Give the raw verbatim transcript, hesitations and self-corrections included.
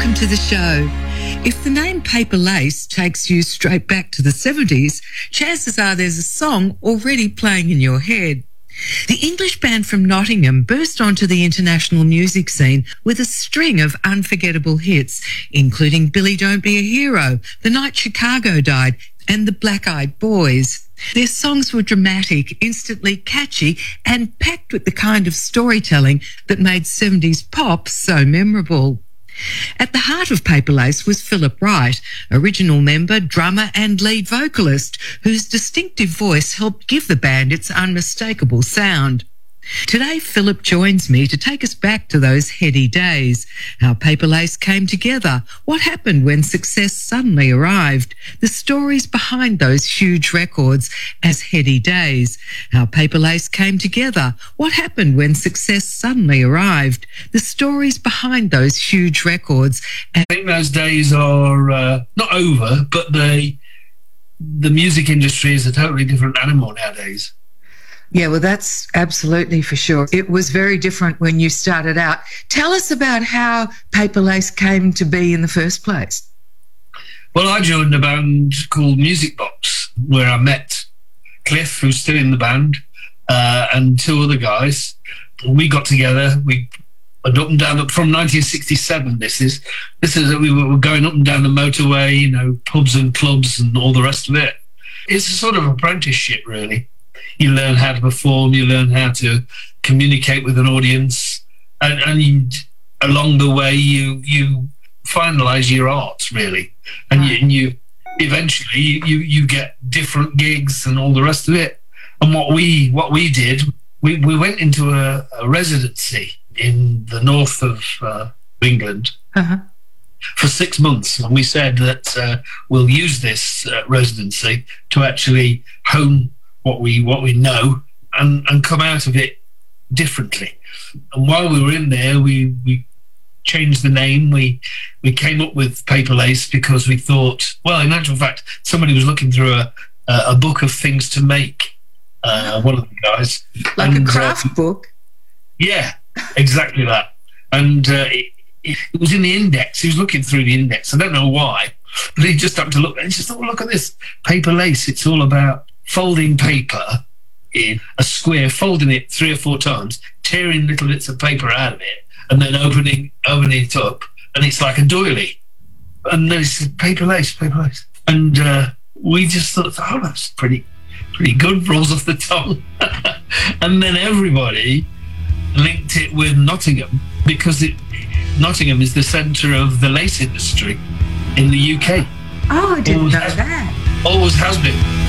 welcome to the show. If the name Paper Lace takes you straight back to the seventies, chances are there's a song already playing in your head. The English band from Nottingham burst onto the international music scene with a string of unforgettable hits, including Billy Don't Be a Hero, The Night Chicago Died, and The Black Eyed Boys. Their songs were dramatic, instantly catchy, and packed with the kind of storytelling that made seventies pop so memorable. At the heart of Paper Lace was Philip Wright, original member, drummer and lead vocalist, whose distinctive voice helped give the band its unmistakable sound. Today, Philip joins me to take us back to those heady days, how Paper Lace came together, what happened when success suddenly arrived, the stories behind those huge records as heady days, how Paper Lace came together, what happened when success suddenly arrived, the stories behind those huge records. I think those days are uh, not over, but the the music industry is a totally different animal nowadays. Yeah, well, that's absolutely for sure. It was very different when you started out. Tell us about how Paper Lace came to be in the first place. Well, I joined a band called Music Box, where I met Cliff, who's still in the band, uh, and two other guys. We got together. We went up and down from nineteen sixty-seven. This is this is we were going up and down the motorway, you know, pubs and clubs and all the rest of it. It's a sort of apprenticeship, really. You learn how to perform, you learn how to communicate with an audience, and, and you, along the way you you finalise your art, really, and you, and you eventually you you get different gigs and all the rest of it. And what we what we did, we, we went into a, a residency in the north of uh, England uh-huh. for six months, and we said that uh, we'll use this uh, residency to actually hone what we what we know and, and come out of it differently. And while we were in there, we, we changed the name. We we came up with Paper Lace because we thought, well, in actual fact, somebody was looking through a a book of things to make. Uh, one of the guys, like and, a craft uh, book. Yeah, exactly that. And uh, it, it was in the index. He was looking through the index. I don't know why, but he just happened to look. And he just thought, oh, look at this Paper Lace. It's all about folding paper in a square, folding it three or four times, tearing little bits of paper out of it, and then opening opening it up, and it's like a doily. And then it's Paper Lace, Paper Lace. And uh, we just thought, oh, that's pretty pretty good, rolls off the tongue. And then everybody linked it with Nottingham, because it, Nottingham is the centre of the lace industry in the U K. Oh, I didn't always know has, that. Always has been.